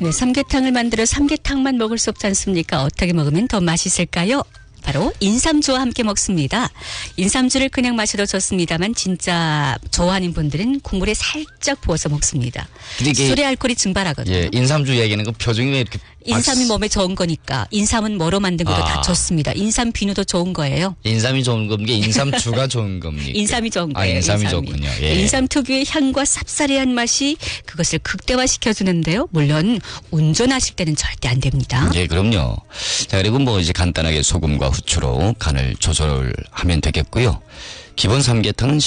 네, 삼계탕을 만들어 삼계탕만 먹을 수 없지 않습니까? 어떻게 먹으면 더 맛있을까요? 바로 인삼주와 함께 먹습니다. 인삼주를 그냥 마셔도 좋습니다만 진짜 좋아하는 분들은 국물에 살짝 부어서 먹습니다. 술의 알코올이 증발하거든요. 예, 인삼주 얘기는 그 표정이 왜 이렇게 인삼이 몸에 좋은 거니까. 인삼은 뭐로 만든 것도 다 좋습니다. 인삼 비누도 좋은 거예요. 인삼이 좋은 겁니까? 인삼주가 좋은 겁니까? 인삼이 좋은 거예요. 인삼이 좋군요. 예. 인삼 특유의 향과 쌉싸래한 맛이 그것을 극대화시켜주는데요. 물론 운전하실 때는 절대 안 됩니다. 예, 그럼요. 자, 그리고 뭐 이제 간단하게 소금과 후추로 간을 조절하면 되겠고요. 기본 삼계탕은